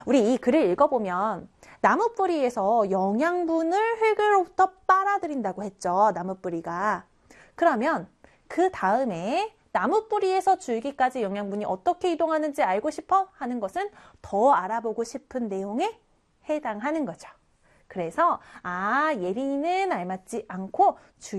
우리 이 글을 읽어보면 나무 뿌리에서 영양분을 흙으로부터 빨아들인다고 했죠. 나무 뿌리가. 그러면 그 다음에 나무 뿌리에서 줄기까지 영양분이 어떻게 이동하는지 알고 싶어 하는 것은 더 알아보고 싶은 내용에 해당하는 거죠. 그래서 예린이는 알맞지 않고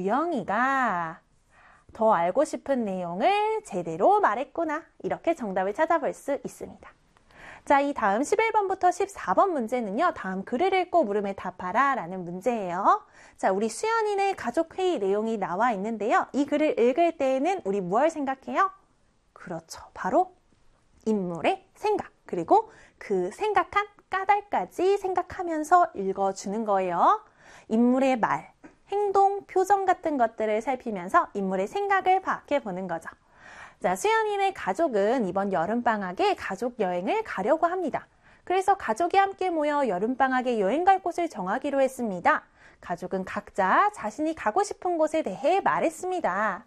주영이가 더 알고 싶은 내용을 제대로 말했구나. 이렇게 정답을 찾아볼 수 있습니다. 자, 이 다음 11번부터 14번 문제는요. 다음 글을 읽고 물음에 답하라 라는 문제예요. 자, 우리 수연이네 가족회의 내용이 나와 있는데요. 이 글을 읽을 때에는 우리 무엇을 생각해요? 그렇죠. 바로 인물의 생각, 그리고 그 생각한 까닭까지 생각하면서 읽어주는 거예요. 인물의 말, 행동, 표정 같은 것들을 살피면서 인물의 생각을 파악해 보는 거죠. 자, 수연이네 가족은 이번 여름방학에 가족 여행을 가려고 합니다. 그래서 가족이 함께 모여 여름방학에 여행 갈 곳을 정하기로 했습니다. 가족은 각자 자신이 가고 싶은 곳에 대해 말했습니다.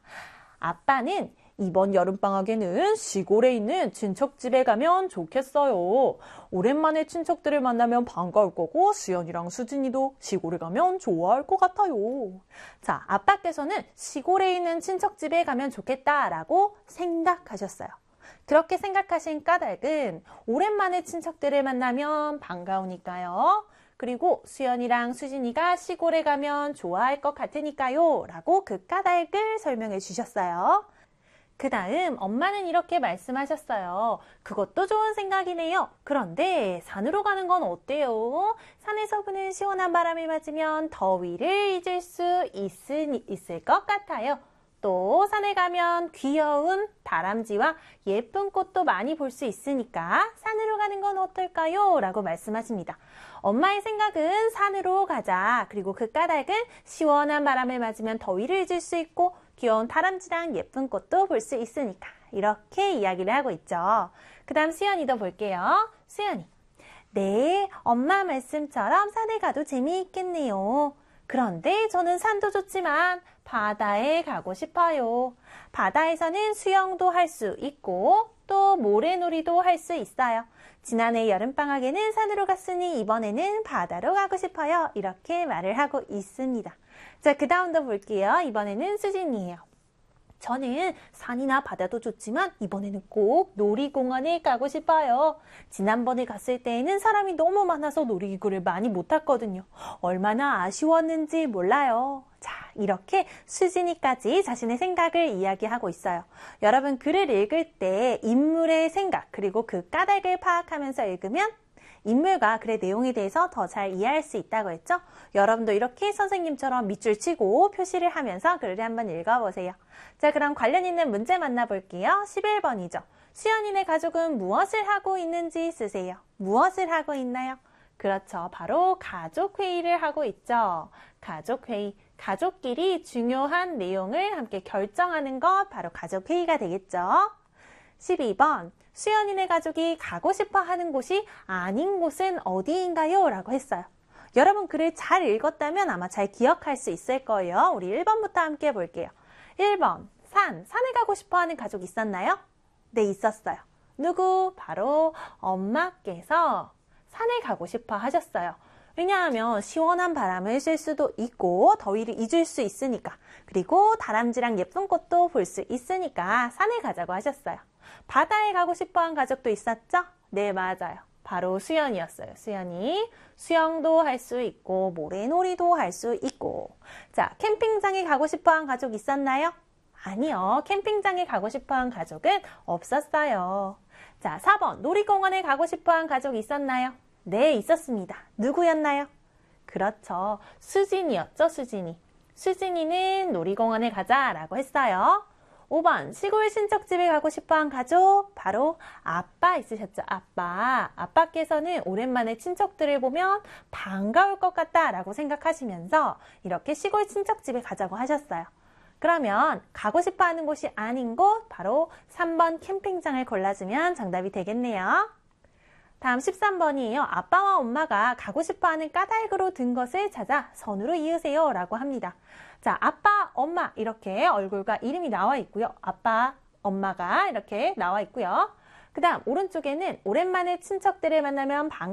아빠는 이번 여름방학에는 시골에 있는 친척집에 가면 좋겠어요. 오랜만에 친척들을 만나면 반가울 거고 수연이랑 수진이도 시골에 가면 좋아할 것 같아요. 자, 아빠께서는 시골에 있는 친척집에 가면 좋겠다라고 생각하셨어요. 그렇게 생각하신 까닭은 오랜만에 친척들을 만나면 반가우니까요. 그리고 수연이랑 수진이가 시골에 가면 좋아할 것 같으니까요. 라고 그 까닭을 설명해 주셨어요. 그 다음 엄마는 이렇게 말씀하셨어요. 그것도 좋은 생각이네요. 그런데 산으로 가는 건 어때요? 산에서 부는 시원한 바람이 맞으면 더위를 잊을 수 있을 것 같아요. 또 산에 가면 귀여운 다람쥐와 예쁜 꽃도 많이 볼 수 있으니까 산으로 가는 건 어떨까요? 라고 말씀하십니다. 엄마의 생각은 산으로 가자. 그리고 그 까닭은 시원한 바람을 맞으면 더위를 잊을 수 있고 귀여운 다람쥐랑 예쁜 꽃도 볼 수 있으니까 이렇게 이야기를 하고 있죠. 그 다음 수연이도 볼게요. 수연이. 네, 엄마 말씀처럼 산에 가도 재미있겠네요. 그런데 저는 산도 좋지만 바다에 가고 싶어요. 바다에서는 수영도 할 수 있고 또 모래놀이도 할 수 있어요. 지난해 여름방학에는 산으로 갔으니 이번에는 바다로 가고 싶어요. 이렇게 말을 하고 있습니다. 자, 그 다음도 볼게요. 이번에는 수진이에요. 저는 산이나 바다도 좋지만 이번에는 꼭 놀이공원에 가고 싶어요. 지난번에 갔을 때에는 사람이 너무 많아서 놀이기구를 많이 못 탔거든요. 얼마나 아쉬웠는지 몰라요. 자, 이렇게 수진이까지 자신의 생각을 이야기하고 있어요. 여러분 글을 읽을 때 인물의 생각 그리고 그 까닭을 파악하면서 읽으면 인물과 글의 내용에 대해서 더 잘 이해할 수 있다고 했죠? 여러분도 이렇게 선생님처럼 밑줄 치고 표시를 하면서 글을 한번 읽어보세요. 자, 그럼 관련 있는 문제 만나볼게요. 11번이죠. 수연이네 가족은 무엇을 하고 있는지 쓰세요. 무엇을 하고 있나요? 그렇죠. 바로 가족회의를 하고 있죠. 가족회의. 가족끼리 중요한 내용을 함께 결정하는 것 바로 가족회의가 되겠죠. 12번. 수연이네 가족이 가고 싶어 하는 곳이 아닌 곳은 어디인가요? 라고 했어요. 여러분 글을 잘 읽었다면 아마 잘 기억할 수 있을 거예요. 우리 1번부터 함께 볼게요. 1번, 산에 가고 싶어 하는 가족 있었나요? 네, 있었어요. 누구? 바로 엄마께서 산에 가고 싶어 하셨어요. 왜냐하면 시원한 바람을 쐴 수도 있고 더위를 잊을 수 있으니까, 그리고 다람쥐랑 예쁜 꽃도 볼 수 있으니까 산에 가자고 하셨어요. 바다에 가고 싶어한 가족도 있었죠? 네, 맞아요. 바로 수연이었어요. 수연이 수영도 할 수 있고 모래놀이도 할 수 있고. 자, 캠핑장에 가고 싶어한 가족 있었나요? 아니요. 캠핑장에 가고 싶어한 가족은 없었어요. 자, 4번 놀이공원에 가고 싶어한 가족 있었나요? 네, 있었습니다. 누구였나요? 그렇죠. 수진이였죠, 수진이. 수진이는 놀이공원에 가자라고 했어요. 5번 시골 친척집에 가고 싶어한 가족, 바로 아빠 있으셨죠. 아빠께서는 오랜만에 친척들을 보면 반가울 것 같다라고 생각하시면서 이렇게 시골 친척집에 가자고 하셨어요. 그러면 가고 싶어하는 곳이 아닌 곳, 바로 3번 캠핑장을 골라주면 정답이 되겠네요. 다음 13번이에요. 아빠와 엄마가 가고 싶어하는 까닭으로 든 것을 찾아 선으로 이으세요 라고 합니다. 자, 아빠, 엄마 이렇게 얼굴과 이름이 나와 있고요. 아빠, 엄마가 이렇게 나와 있고요. 그 다음 오른쪽에는 오랜만에 친척들을 만나면